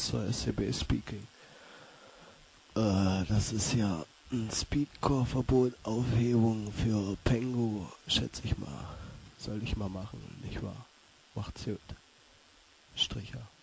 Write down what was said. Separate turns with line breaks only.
zur SCB Speaking. Das ist ja ein Speedcore-Verbot, Aufhebung für Pengu, schätze ich mal. Soll ich mal machen, nicht wahr? Macht's gut. Stricher.